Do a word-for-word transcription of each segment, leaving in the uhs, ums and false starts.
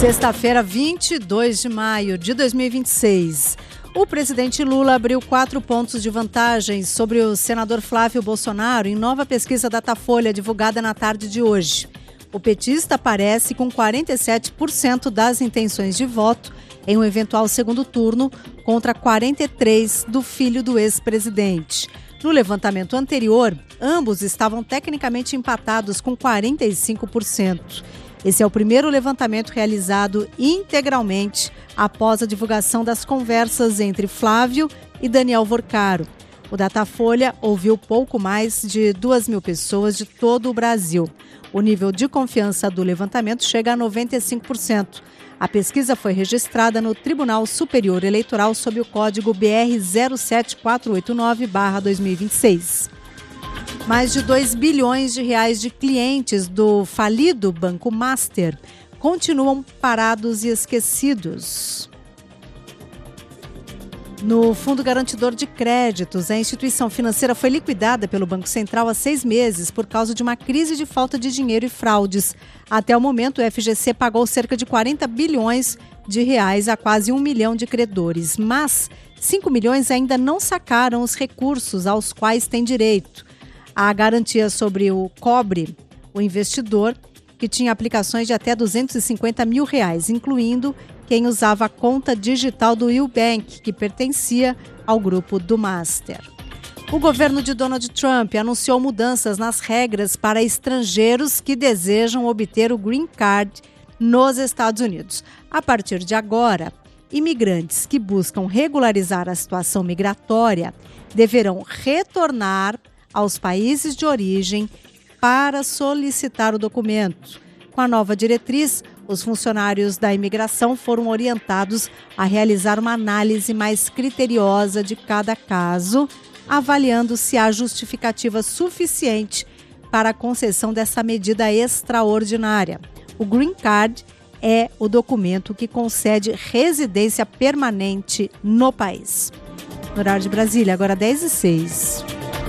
Sexta-feira, vinte e dois de maio de dois mil e vinte e seis. O presidente Lula abriu quatro pontos de vantagem sobre o senador Flávio Bolsonaro em nova pesquisa Datafolha divulgada na tarde de hoje. O petista aparece com quarenta e sete por cento das intenções de voto em um eventual segundo turno contra quarenta e três por cento do filho do ex-presidente. No levantamento anterior, ambos estavam tecnicamente empatados com quarenta e cinco por cento. Esse é o primeiro levantamento realizado integralmente após a divulgação das conversas entre Flávio e Daniel Vorcaro. O Datafolha ouviu pouco mais de duas mil pessoas de todo o Brasil. O nível de confiança do levantamento chega a noventa e cinco por cento. A pesquisa foi registrada no Tribunal Superior Eleitoral sob o código B R zero sete quatro oito nove barra dois mil e vinte e seis. Mais de dois bilhões de reais de clientes do falido Banco Master continuam parados e esquecidos. No Fundo Garantidor de Créditos, a instituição financeira foi liquidada pelo Banco Central há seis meses por causa de uma crise de falta de dinheiro e fraudes. Até o momento, o F G C pagou cerca de quarenta bilhões de reais a quase um milhão de credores, mas cinco milhões ainda não sacaram os recursos aos quais têm direito. A garantia sobre o cobre, o investidor, que tinha aplicações de até duzentos e cinquenta mil reais, incluindo quem usava a conta digital do Eubank, que pertencia ao grupo do Master. O governo de Donald Trump anunciou mudanças nas regras para estrangeiros que desejam obter o Green Card nos Estados Unidos. A partir de agora, imigrantes que buscam regularizar a situação migratória deverão retornar aos países de origem para solicitar o documento. Com a nova diretriz, os funcionários da imigração foram orientados a realizar uma análise mais criteriosa de cada caso, avaliando se há justificativa suficiente para a concessão dessa medida extraordinária. O Green Card é o documento que concede residência permanente no país. No horário de Brasília, agora dez e seis.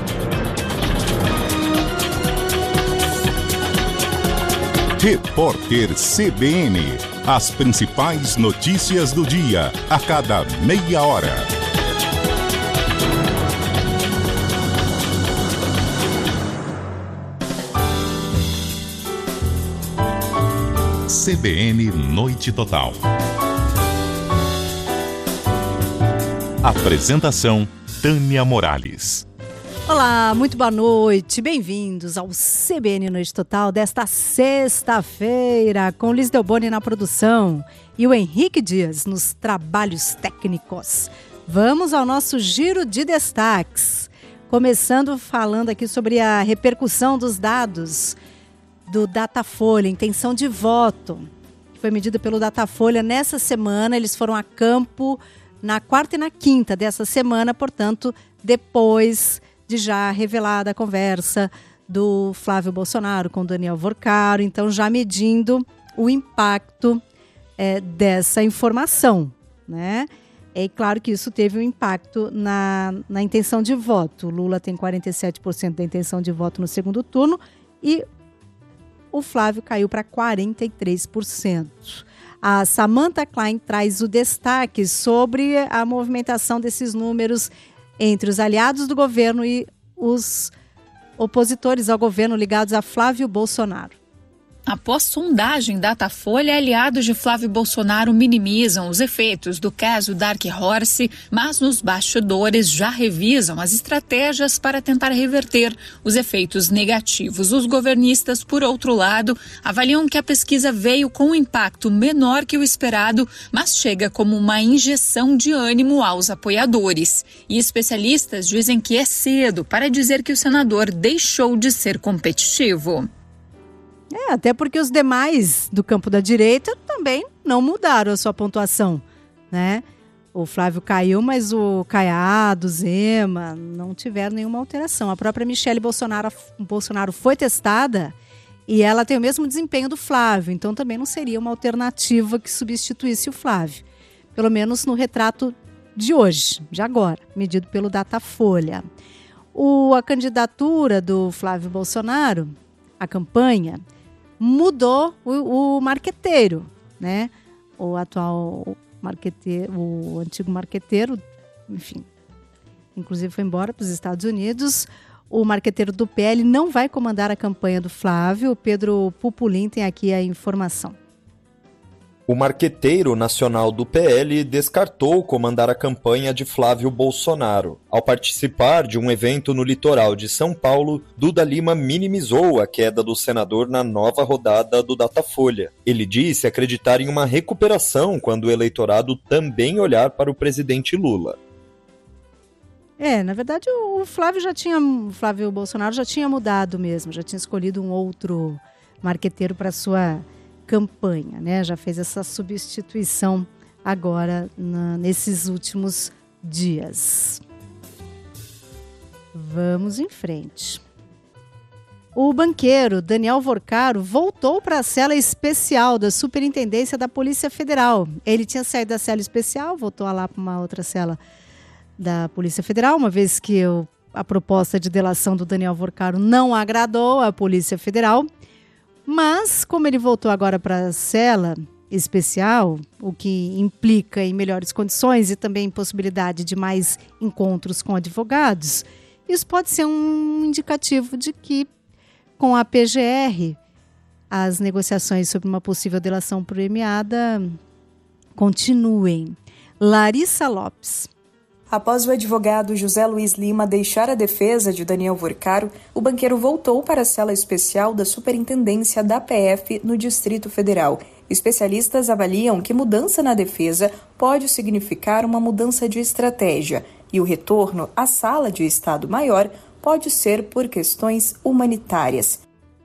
Repórter C B N. As principais notícias do dia, a cada meia hora. C B N Noite Total. Apresentação: Tânia Morales. Olá, muito boa noite, bem-vindos ao C B N Noite Total desta sexta-feira, com Liz Delboni na produção e o Henrique Dias nos trabalhos técnicos. Vamos ao nosso giro de destaques, começando falando aqui sobre a repercussão dos dados do Datafolha, intenção de voto, que foi medida pelo Datafolha nessa semana. Eles foram a campo na quarta e na quinta dessa semana, portanto, depois de já revelada a conversa do Flávio Bolsonaro com Daniel Vorcaro, então já medindo o impacto é, dessa informação, né? É claro que isso teve um impacto na, na intenção de voto. O Lula tem quarenta e sete por cento da intenção de voto no segundo turno e o Flávio caiu para quarenta e três por cento. A Samantha Klein traz o destaque sobre a movimentação desses números entre os aliados do governo e os opositores ao governo ligados a Flávio Bolsonaro. Após sondagem Datafolha, aliados de Flávio Bolsonaro minimizam os efeitos do caso Dark Horse, mas nos bastidores já revisam as estratégias para tentar reverter os efeitos negativos. Os governistas, por outro lado, avaliam que a pesquisa veio com um impacto menor que o esperado, mas chega como uma injeção de ânimo aos apoiadores. E especialistas dizem que é cedo para dizer que o senador deixou de ser competitivo. É, até porque os demais do campo da direita também não mudaram a sua pontuação, né? O Flávio caiu, mas o Caiado, Zema, não tiveram nenhuma alteração. A própria Michele Bolsonaro, Bolsonaro foi testada e ela tem o mesmo desempenho do Flávio, então também não seria uma alternativa que substituísse o Flávio. Pelo menos no retrato de hoje, de agora, medido pelo Datafolha. O, a candidatura do Flávio Bolsonaro, a campanha, mudou o, o marqueteiro, né? O atual marqueteiro, o antigo marqueteiro, enfim, inclusive foi embora para os Estados Unidos. O marqueteiro do P L não vai comandar a campanha do Flávio. O Pedro Pupulin tem aqui a informação. O marqueteiro nacional do P L descartou comandar a campanha de Flávio Bolsonaro. Ao participar de um evento no litoral de São Paulo, Duda Lima minimizou a queda do senador na nova rodada do Datafolha. Ele disse acreditar em uma recuperação quando o eleitorado também olhar para o presidente Lula. É, na verdade o Flávio já tinha, o Flávio Bolsonaro já tinha mudado mesmo, já tinha escolhido um outro marqueteiro para sua campanha, né? Já fez essa substituição agora na, nesses últimos dias. Vamos em frente. O banqueiro Daniel Vorcaro voltou para a cela especial da Superintendência da Polícia Federal. Ele tinha saído da cela especial, voltou lá para uma outra cela da Polícia Federal, uma vez que eu, a proposta de delação do Daniel Vorcaro não agradou à Polícia Federal. Mas, como ele voltou agora para a cela especial, o que implica em melhores condições e também possibilidade de mais encontros com advogados, isso pode ser um indicativo de que, com a P G R, as negociações sobre uma possível delação premiada continuem. Larissa Lopes. Após o advogado José Luiz Lima deixar a defesa de Daniel Vorcaro, o banqueiro voltou para a cela especial da Superintendência da P F no Distrito Federal. Especialistas avaliam que mudança na defesa pode significar uma mudança de estratégia e o retorno à sala de Estado Maior pode ser por questões humanitárias.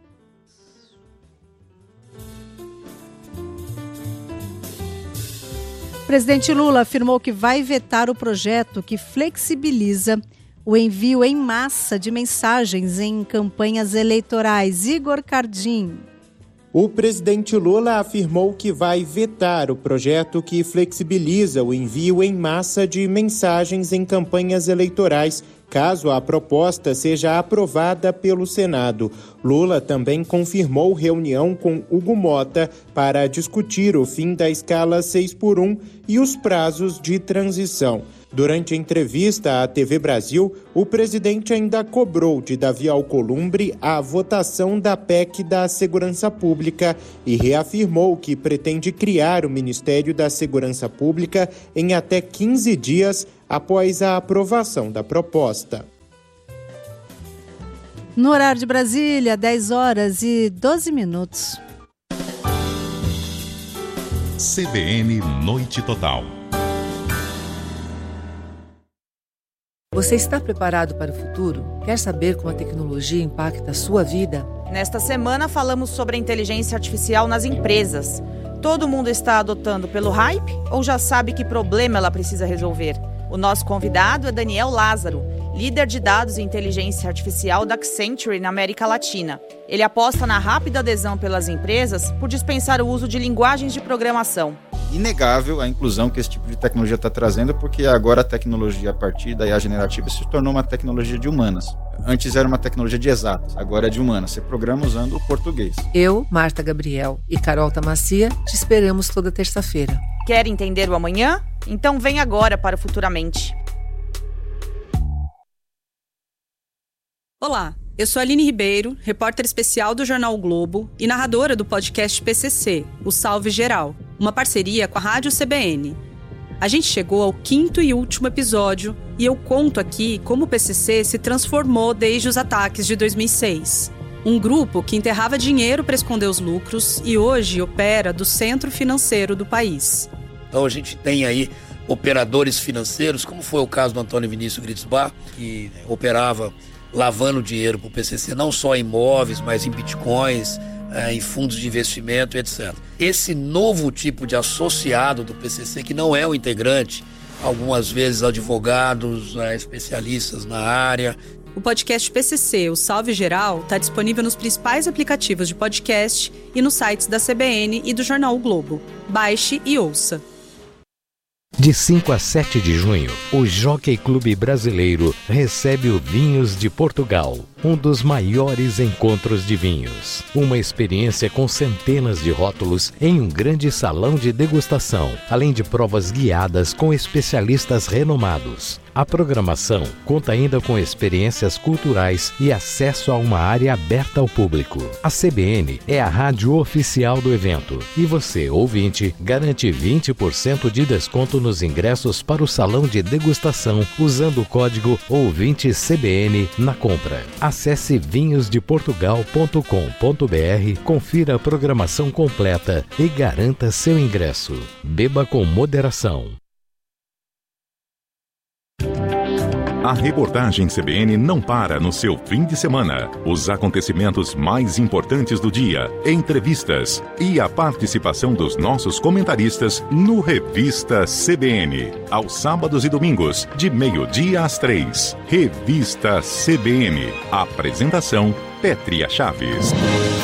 O presidente Lula afirmou que vai vetar o projeto que flexibiliza o envio em massa de mensagens em campanhas eleitorais. Igor Cardim. O presidente Lula afirmou que vai vetar o projeto que flexibiliza o envio em massa de mensagens em campanhas eleitorais, caso a proposta seja aprovada pelo Senado. Lula também confirmou reunião com Hugo Mota para discutir o fim da escala seis por um e os prazos de transição. Durante a entrevista à T V Brasil, o presidente ainda cobrou de Davi Alcolumbre a votação da P E C da Segurança Pública e reafirmou que pretende criar o Ministério da Segurança Pública em até quinze dias após a aprovação da proposta. No horário de Brasília, dez horas e doze minutos. C B N Noite Total. Você está preparado para o futuro? Quer saber como a tecnologia impacta a sua vida? Nesta semana falamos sobre a inteligência artificial nas empresas. Todo mundo está adotando pelo hype ou já sabe que problema ela precisa resolver? O nosso convidado é Daniel Lázaro, líder de dados e inteligência artificial da Accenture na América Latina. Ele aposta na rápida adesão pelas empresas por dispensar o uso de linguagens de programação. Inegável a inclusão que esse tipo de tecnologia está trazendo, porque agora a tecnologia a partir da I A generativa se tornou uma tecnologia de humanas. Antes era uma tecnologia de exatas, agora é de humanas. Você programa usando o português. Eu, Marta Gabriel e Carol Tamacia te esperamos toda terça-feira. Quer entender o amanhã? Então vem agora para o Futuramente. Olá, eu sou a Aline Ribeiro, repórter especial do Jornal o Globo e narradora do podcast P C C, o Salve Geral, uma parceria com a Rádio C B N. A gente chegou ao quinto e último episódio e eu conto aqui como o P C C se transformou desde os ataques de dois mil e seis. Um grupo que enterrava dinheiro para esconder os lucros e hoje opera do centro financeiro do país. Então a gente tem aí operadores financeiros, como foi o caso do Antônio Vinícius Gritzbach, que operava lavando dinheiro para o P C C, não só em imóveis, mas em bitcoins, em fundos de investimento, etcétera. Esse novo tipo de associado do P C C, que não é o integrante, algumas vezes advogados, especialistas na área. O podcast P C C, o Salve Geral, está disponível nos principais aplicativos de podcast e nos sites da C B N e do Jornal o Globo. Baixe e ouça. De cinco a sete de junho, o Jockey Clube Brasileiro recebe o Vinhos de Portugal. um dos maiores encontros de vinhos. Uma experiência com centenas de rótulos em um grande salão de degustação, além de provas guiadas com especialistas renomados. A programação conta ainda com experiências culturais e acesso a uma área aberta ao público. A C B N é a rádio oficial do evento e você, ouvinte, garante vinte por cento de desconto nos ingressos para o salão de degustação usando o código ouvinte C B N na compra. Acesse vinhos de portugal ponto com ponto b r, confira a programação completa e garanta seu ingresso. Beba com moderação. A reportagem C B N não para no seu fim de semana. Os acontecimentos mais importantes do dia, entrevistas e a participação dos nossos comentaristas no Revista C B N. Aos sábados e domingos, de meio-dia às três. Revista C B N. Apresentação: Pétria Chaves.